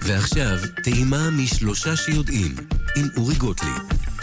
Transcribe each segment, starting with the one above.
ועכשיו, טעימה משלושה שיודעים, עם אורי גוטליב.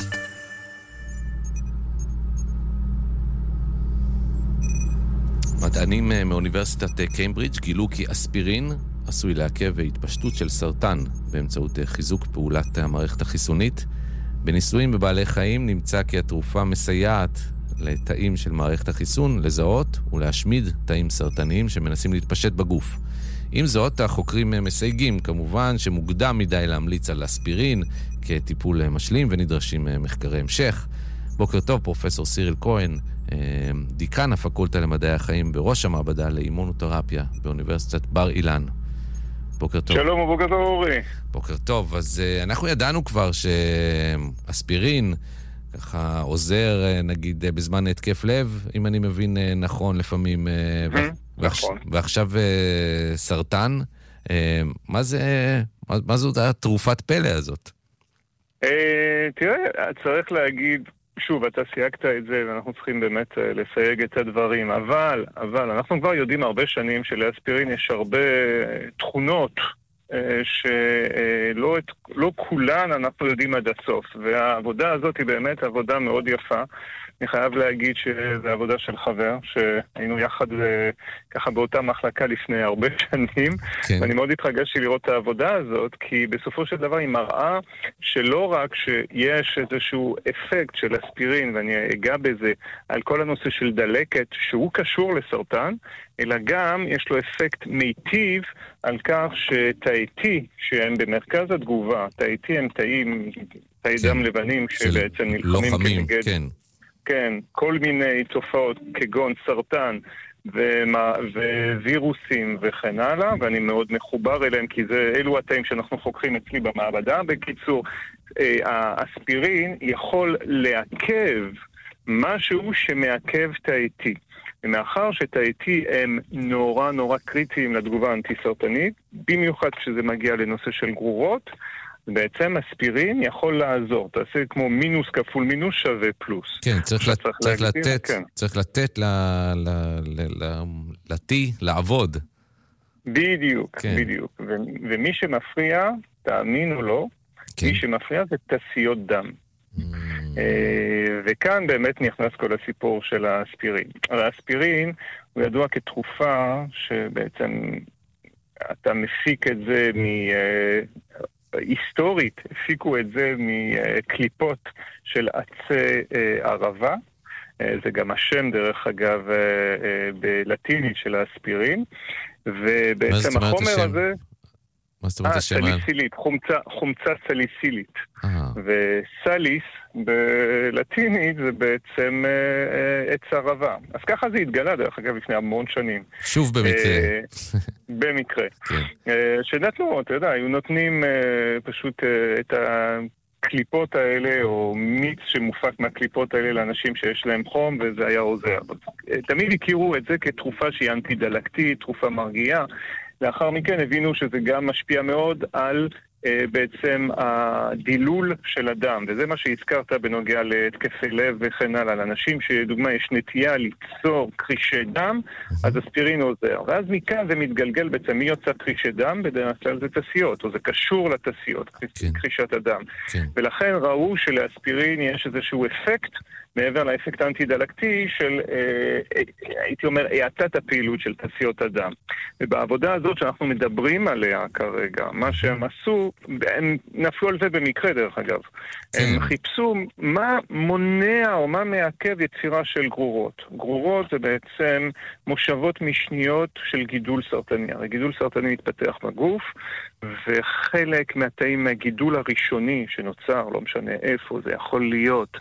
מדענים מאוניברסיטת קיימברידג' גילו כי אספירין עשוי לעכב התפשטות של סרטן באמצעות חיזוק פעולת המערכת החיסונית. בניסויים בבעלי חיים נמצא כי התרופה מסייעת לתאים של מערכת החיסון לזהות ולהשמיד תאים סרטניים שמנסים להתפשט בגוף. עם זאת, החוקרים מסייגים כמובן שמוקדם מדי להמליץ על אספירין כטיפול משלים ונדרשים מחקרי המשך. בוקר טוב, פרופסור סיריל כהן, דיקן הפקולטה למדעי החיים בראש המעבדה לאימונותרפיה באוניברסיטת בר אילן. בוקר טוב. שלום ובוקר טוב אורי. בוקר טוב, אז אנחנו ידענו כבר שאספירין ככה עוזר נגיד בזמן התקף לב, אם אני מבין נכון לפעמים, נכון. ועכשיו סרטן. מה זאת התרופת פלא הזאת? תראה, צריך להגיד, שוב, אתה סייגת את זה, ואנחנו צריכים באמת לסייג את הדברים, אבל אנחנו כבר יודעים הרבה שנים שלאספירין יש הרבה תכונות שלא כולן אנחנו יודעים עד הסוף, והעבודה הזאת היא באמת עבודה מאוד יפה. אני חייב להגיד שזו עבודה של חבר, שהיינו יחד ככה באותה מחלקה לפני הרבה שנים, כן. ואני מאוד התרגשתי לראות את העבודה הזאת, כי בסופו של דבר היא מראה שלא רק שיש איזשהו אפקט של אספירין, ואני אגע בזה, על כל הנושא של דלקת, שהוא קשור לסרטן, אלא גם יש לו אפקט מיטיב על כך שתאי T, שהם במרכז התגובה, תאי T הם תאי דם לבנים שבעצם נלחמים כנגד... כן, כל מיני תופעות כגון סרטן ווירוסים וכן הלאה, ואני מאוד מחובר אליהם כי אלו התאים שאנחנו חוקרים אצלי במעבדה. בקיצור, האספירין יכול לעכב משהו שמעכב תאי T. ומאחר שתאי T הם נורא קריטיים לתגובה האנטי-סרטנית, במיוחד כשזה מגיע לנושא של גרורות, בעצם אספירין יכול לעזור. תעשה כמו מינוס כפול מינוס שווה פלוס. כן, צריך לתת ל-T לעבוד. בדיוק. ומי שמפריע, תאמינו לו, מי שמפריע זה תסיות דם. וכאן באמת נכנס כל הסיפור של האספירין. האספירין הוא ידוע כתרופה שבעצם אתה מפיק את זה היסטורית, הפיקו את זה מקליפות של עצי ערבה. זה גם השם דרך אגב בלטינית של האספירין. ובעצם החומר הזה... מה זאת אומרת השם? סליסילית, חומצה סליסילית. וסליס בלטינית זה בעצם עץ ערבה. אז ככה זה התגלה דרך אגב לפני המון שנים. שוב במקרה. במקרה. שנתנו, אתה יודע, היו נותנים פשוט את הקליפות האלה, או מיץ שמופק מהקליפות האלה לאנשים שיש להם חום, וזה היה עוזר. תמיד הכירו את זה כתרופה שהיא אנטי-דלקתית, תרופה מרגיעה. לאחר מכן הבינו שזה גם משפיע מאוד על בעצם הדילול של הדם, וזה מה שהזכרת בנוגע להתקפי לב וכן הלאה. לאנשים שדוגמה יש נטייה ליצור קרישי דם, אז אספירין עוזר. ואז מכאן זה מתגלגל בעצם מי יוצא קרישי דם, בדרך כלל זה תסיות, או זה קשור לתסיות, קרישת הדם. ולכן ראו שלאספירין יש איזשהו אפקט, מעבר לאפקט האנטי-דלקתי של, הייתי אומר, האטת הפעילות של תסיות הדם. ובעבודה הזאת שאנחנו מדברים עליה כרגע, מה שהם עשו, הם נפלו על זה במקרה דרך אגב. הם חיפשו מה מונע או מה מעכב יצירה של גרורות. גרורות זה בעצם מושבות משניות של גידול סרטני. הרי גידול סרטני מתפתח בגוף, וחלק מהתאים מהגידול הראשוני שנוצר, לא משנה איפה, זה יכול להיות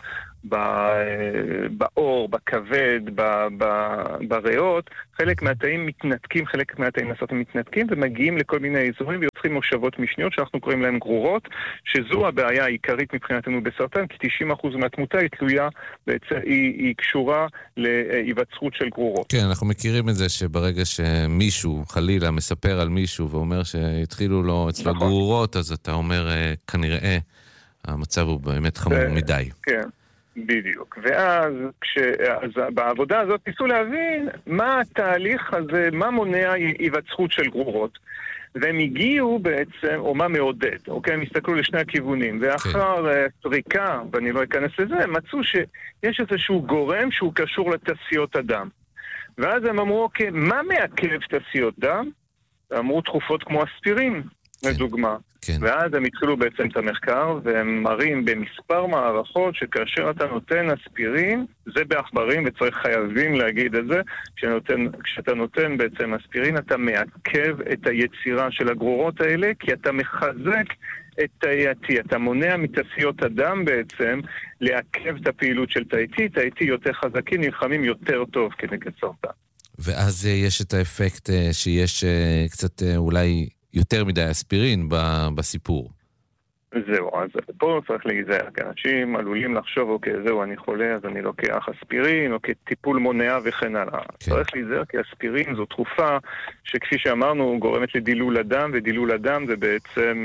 באור, בכבד, בריאות, חלק מהתאים מתנתקים, חלק מהתאים הסרטנים מתנתקים ומגיעים לכל מיני אזורים ויוצרים מושבות משניות שאנחנו קוראים להם גרורות, שזו הבעיה העיקרית מבחינתנו בסרטן, כי 90% מהתמותה היא תלויה, היא קשורה להיווצרות של גרורות. כן, אנחנו מכירים את זה שברגע שמישהו חלילה מספר על מישהו ואומר שהתחילו לו אצלו גרורות, אז אתה אומר כנראה המצב הוא באמת חמור מדי. כן. בדיוק. ואז בעבודה הזאת ניסו להבין מה התהליך הזה, מה מונע היווצרות של גרורות. והם הגיעו בעצם, או מה מעודד, אוקיי? הם הסתכלו לשני הכיוונים, ואחר סריקה, ואני לא אכנס לזה, הם מצאו שיש איזשהו גורם שהוא קשור לתעשיות הדם. ואז הם אמרו, אוקיי, מה מעכב תעשיות דם? אמרו תרופות כמו אספירין, לדוגמה. כן. ואז הם התחילו בעצם את המחקר, והם מראים במספר מערכות שכאשר אתה נותן אספירין, זה בעכברים, וצריך חייבים להגיד את זה, כשאתה נותן בעצם אספירין, אתה מעכב את היצירה של הגרורות האלה, כי אתה מחזק את תאי T. אתה מונע מתעשיות הדם בעצם לעכב את הפעילות של תאי T. תאי T יותר חזקים, נלחמים יותר טוב כנגד סרטן. ואז יש את האפקט שיש קצת אולי יותר מדי אספירין בסיפור. זהו, אז פה צריך להיזהר, כי אנשים עלולים לחשוב, אוקיי, זהו, אני חולה, אז אני לוקח אספירין, או כטיפול מונע וכן הלאה. כן. צריך להיזהר, כי אספירין זו תרופה שכפי שאמרנו, גורמת לדילול הדם, ודילול הדם זה בעצם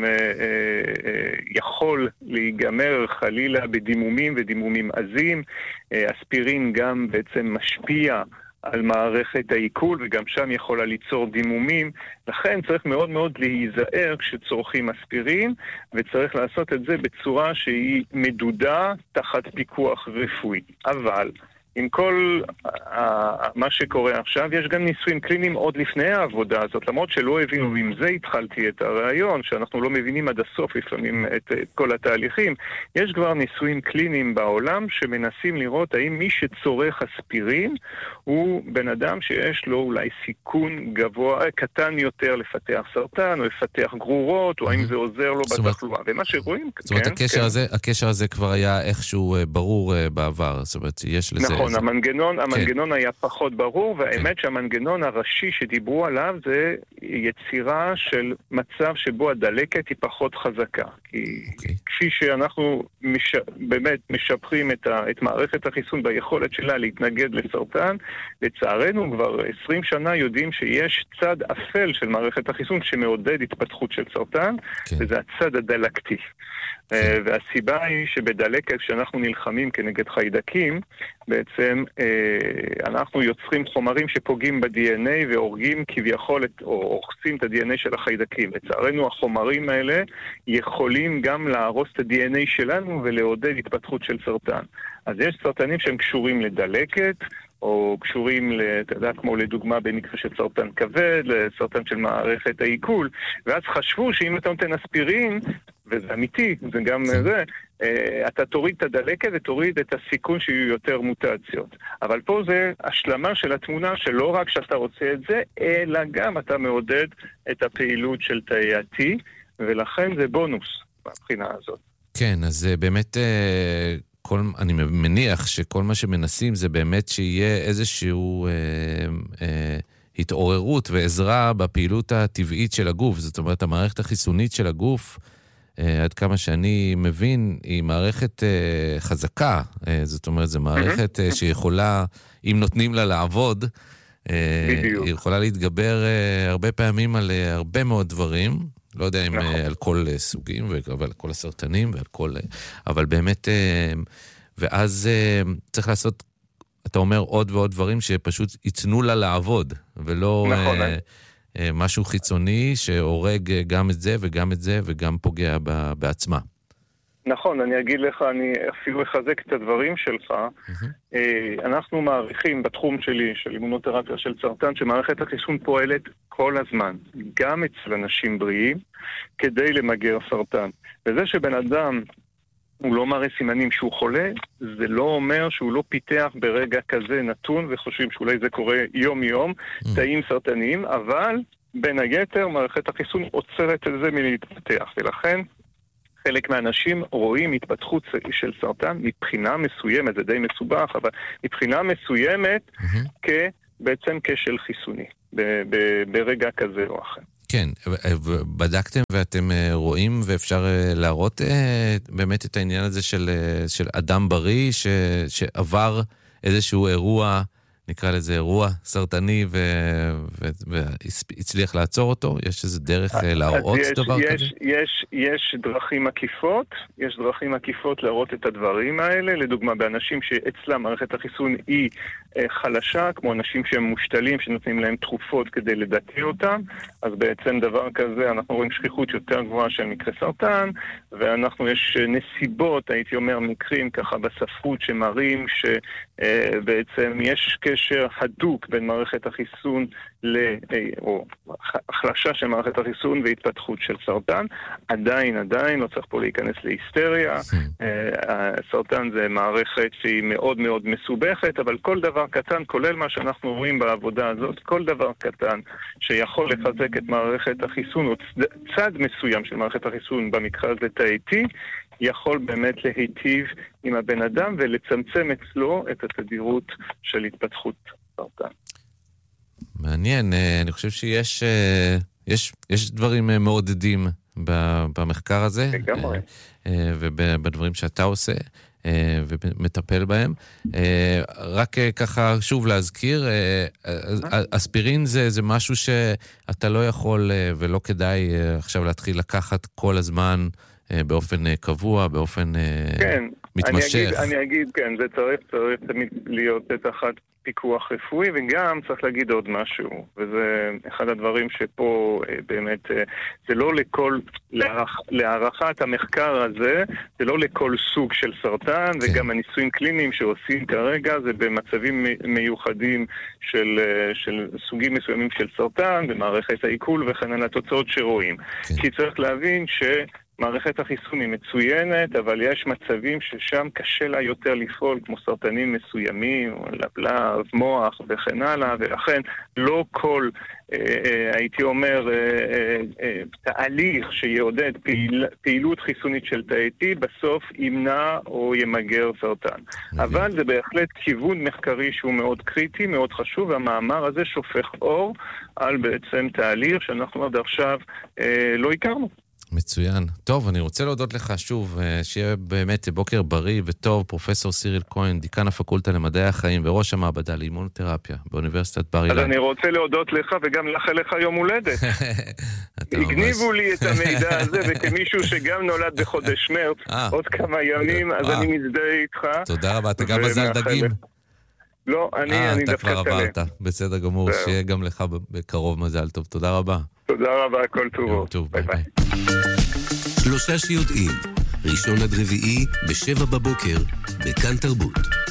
יכול להיגמר חלילה בדימומים ודימומים עזים. אספירין גם בעצם משפיע על מערכת העיכול, וגם שם יכולה ליצור דימומים. לכן צריך מאוד מאוד להיזהר כשצורכים אספירין, וצריך לעשות את זה בצורה שהיא מדודה תחת פיקוח רפואי. אבל עם כל מה שקורה עכשיו, יש גם ניסויים קליניים עוד לפני העבודה הזאת, למרות שלא הבינו, עם זה התחלתי את הרעיון, שאנחנו לא מבינים עד הסוף לפעמים את כל התהליכים. יש כבר ניסויים קליניים בעולם שמנסים לראות האם מי שצורך אספירין הוא בן אדם שיש לו אולי סיכון גבוה, קטן יותר לפתח סרטן או לפתח גרורות, או האם זה עוזר לו בתחלואה. ומה שרואים... זאת אומרת, הקשר הזה כבר היה איכשהו ברור בעבר, זאת אומרת, יש לזה... נכון, המנגנון היה פחות ברור, והאמת שהמנגנון הראשי שדיברו עליו זה יצירה של מצב שבו הדלקת היא פחות חזקה. כי כפי שאנחנו באמת משפרים את מערכת החיסון ביכולת שלה להתנגד לסרטן, לצערנו כבר 20 שנה יודעים שיש צד אפל של מערכת החיסון שמעודד התפתחות של סרטן, וזה הצד הדלקתי. והסיבה היא שבדלקת כשאנחנו נלחמים כנגד חיידקים, בעצם אנחנו יוצרים חומרים שפוגעים ב-DNA והורגים כביכול או הורסים את ה-DNA של החיידקים. לצערנו החומרים האלה יכולים גם להרוס את ה-DNA שלנו ולעודד התפתחות של סרטן. אז יש סרטנים שהם קשורים לדלקת, או קשורים, אתה יודע, כמו לדוגמה במקרה של סרטן כבד, לסרטן של מערכת העיכול, ואז חשבו שאם אתה נותן אספירין, וזה אמיתי, זה גם זה, אתה תוריד את הדלקת ותוריד את הסיכון שיהיו יותר מוטציות. אבל פה זה השלמה של התמונה שלא רק שאתה רוצה את זה, אלא גם אתה מעודד את הפעילות של תאי T, ולכן זה בונוס מבחינה הזאת. כן, אז באמת... אני מניח שכל מה שמנסים זה באמת שיהיה איזשהו התעוררות ועזרה בפעילות הטבעית של הגוף. זאת אומרת, המערכת החיסונית של הגוף, עד כמה שאני מבין, היא מערכת חזקה. זאת אומרת, זו מערכת שיכולה, אם נותנים לה לעבוד, היא יכולה להתגבר הרבה פעמים על הרבה מאוד דברים. לא יודע אם על כל סוגים, אבל כל הסרטנים, אבל באמת, ואז צריך לעשות, אתה אומר עוד ועוד דברים שפשוט יתנו לה לעבוד, ולא משהו חיצוני שהורג גם את זה וגם את זה וגם פוגע בעצמה. נכון, אני אגיד לך, אני אפילו אחזק את הדברים שלך. אנחנו מעריכים בתחום שלי, של אימונותרפיה של סרטן, שמערכת החיסון פועלת כל הזמן, גם אצל אנשים בריאים, כדי למגר סרטן. וזה שבן אדם הוא לא מראה סימנים שהוא חולה, זה לא אומר שהוא לא פיתח ברגע כזה נתון, וחושבים שאולי זה קורה יום-יום, תאים סרטניים, אבל בין היתר מערכת החיסון עוצרת את זה מלהתפתח, ולכן חלק מהאנשים רואים התפתחות של סרטן מבחינה מסוימת, זה די מסובך, אבל מבחינה מסוימת בעצם כשל חיסוני, ברגע כזה או אחר. כן, בדקתם ואתם רואים ואפשר להראות באמת את העניין הזה של אדם בריא שעבר איזשהו אירוע נקרא לזה אירוע סרטני והצליח לעצור אותו? יש איזה דרך להראות דבר כזה? יש דרכים עקיפות, יש דרכים עקיפות להראות את הדברים האלה, לדוגמה באנשים שאצלם מערכת החיסון היא חלשה, כמו אנשים שהם מושתלים, שנותנים להם תרופות כדי לדכא אותם, אז בעצם דבר כזה אנחנו רואים שכיחות יותר גבוהה של מקרה סרטן, יש נסיבות, הייתי אומר מקרים ככה בספרות שמראים שבעצם יש קשר הדוק בין מערכת החיסון או החלשה של מערכת החיסון והתפתחות של סרטן. עדיין לא צריך פה להיכנס להיסטריה. הסרטן זה מערכת שהיא מאוד מאוד מסובכת, אבל כל דבר קטן, כולל מה שאנחנו רואים בעבודה הזאת, כל דבר קטן שיכול לחזק את מערכת החיסון, או צד מסוים של מערכת החיסון, במקרה הזה תאיטי, יכול באמת להיטיב עם הבן אדם ולצמצם אצלו את התדירות של התפתחות סרטן. מעניין, אני חושב שיש דברים מעודדים במחקר הזה, ובדברים שאתה עושה ומטפל בהם. רק ככה שוב להזכיר, אספירין זה משהו שאתה לא יכול ולא כדאי עכשיו להתחיל לקחת כל הזמן באופן קבוע, באופן מתמשך. אני אגיד, כן, זה צריך תמיד להיות תחת פיקוח רפואי, וגם צריך להגיד עוד משהו, וזה אחד הדברים שפה באמת, זה לא לכל, להערכת המחקר הזה, זה לא לכל סוג של סרטן, וגם הניסויים קליניים שעושים כרגע, זה במצבים מיוחדים של סוגים מסוימים של סרטן, במערכת העיכול וכן על התוצאות שרואים. כי צריך להבין מערכת החיסון היא מצוינת, אבל יש מצבים ששם קשה לה יותר לפעול, כמו סרטנים מסוימים, לבלב, מוח וכן הלאה, ולכן לא כל, הייתי אומר, תהליך שיעודד פעילות חיסונית של תאיטי, בסוף ימנע או ימגר סרטן. אבל זה בהחלט כיוון מחקרי שהוא מאוד קריטי, מאוד חשוב, והמאמר הזה שופך אור על בעצם תהליך שאנחנו עד עכשיו לא הכרנו. מצוין. טוב, אני רוצה להודות לך שוב, שיהיה באמת בוקר בריא וטוב, פרופסור סיריל כהן, דיקן הפקולטה למדעי החיים וראש המעבדה לאימונותרפיה באוניברסיטת בר אילן. אז אני רוצה להודות לך וגם לאחל לך יום הולדת. הגניבו לי את המידע הזה, וכמישהו שגם נולד בחודש מרץ, עוד כמה ימים, אז אני מזדהה איתך. תודה רבה, אתה גם מזל דגים? לא, אני אתה כבר עברת, בסדר גמור, שיהיה גם לך בקרוב מזל טוב. תודה רבה. תודה רבה, כל טוב. ביי ביי. שלושה שיודעים, ראשון עד רביעי ב7 בבוקר, בכאן תרבות.